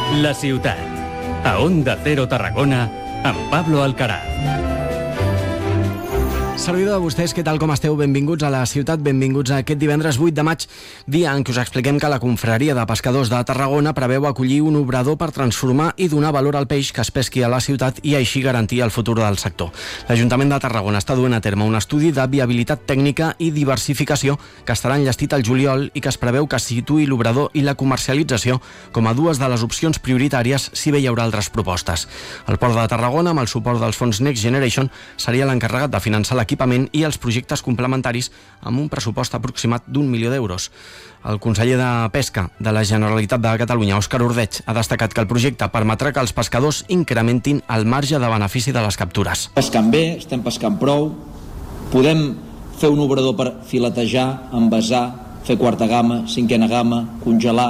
La ciutat. A Onda Cero Tarragona, amb Pablo Alcaraz. Saludeu a vostès, què tal, com esteu? Benvinguts a la ciutat, benvinguts a aquest divendres 8 de maig, dia en què us expliquem que la Confraria de Pescadors de Tarragona preveu acollir un obrador per transformar i donar valor al peix que es pesqui a la ciutat i així garantir el futur del sector. L'Ajuntament de Tarragona està duent a terme un estudi de viabilitat tècnica i diversificació que estarà enllestit al juliol i que es preveu que situï l'obrador i la comercialització com a dues de les opcions prioritàries si bé hi haurà altres propostes. El Port de Tarragona, amb el suport dels fons Next Generation, seria l'encarregat de finançar l'equipament i els projectes complementaris amb un pressupost aproximat d'1 milió d'euros. El conseller de Pesca de la Generalitat de Catalunya, Òscar Ordeig, ha destacat que el projecte permetrà que els pescadors incrementin el marge de benefici de les captures. Pescant bé, estem pescant prou, podem fer un obrador per filetejar, envasar, fer quarta gamma, cinquena gamma, congelar,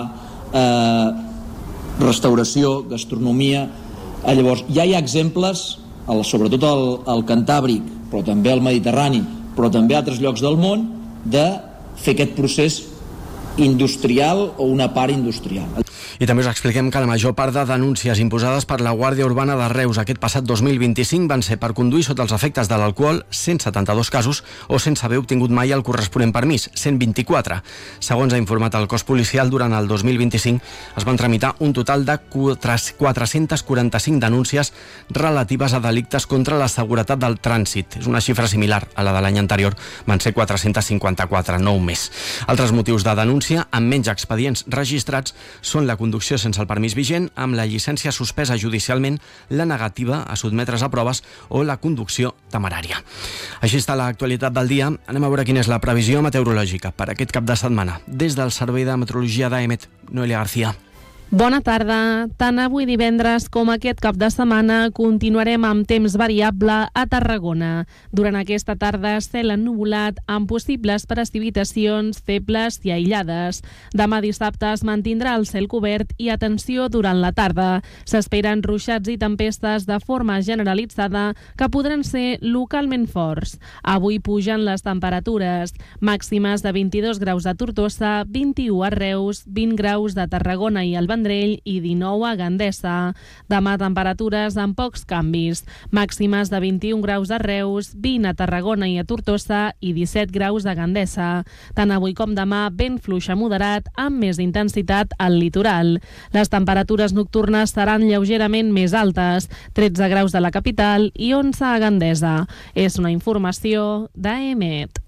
restauració, gastronomia. Llavors, ja hi ha exemples, sobretot al Cantàbric, però també al Mediterrani, però també a altres llocs del món, de fer aquest procés industrial o una part industrial. I també us expliquem que la major part de denúncies imposades per la Guàrdia Urbana de Reus aquest passat 2025 van ser per conduir sota els efectes de l'alcohol, 172 casos, o sense haver obtingut mai el corresponent permís, 124. Segons ha informat el cos policial, durant el 2025 es van tramitar un total de 445 denúncies relatives a delictes contra la seguretat del trànsit. És una xifra similar a la de l'any anterior, van ser 454, 9 més. Altres motius de denúncia, amb menys expedients registrats, són la conducció sense el permís vigent, amb la llicència suspesa judicialment, la negativa a sotmetre's a proves o la conducció temerària. Així està l'actualitat del dia. Anem a veure quina és la previsió meteorològica per aquest cap de setmana. Des del Servei de Meteorologia d'AEMET, Noelia García. Bona tarda. Tant avui divendres com aquest cap de setmana continuarem amb temps variable a Tarragona. Durant aquesta tarda, cel ennuvolat amb possibles precipitacions febles i aïllades. Demà dissabte es mantindrà el cel cobert i atenció durant la tarda. S'esperen ruixats i tempestes de forma generalitzada que podran ser localment forts. Avui pugen les temperatures, màximes de 22 graus a Tortosa, 21 a Reus, 20 graus de Tarragona i el Vendrell i 19 a Gandesa. Demà temperatures amb pocs canvis, màximes de 21 graus a Reus, 20 a Tarragona i a Tortosa i 17 graus a Gandesa. Tant avui com demà vent fluix a moderat amb més intensitat al litoral. Les temperatures nocturnes seran lleugerament més altes, 13 graus de la capital i 11 a Gandesa. És una informació d'AEMET.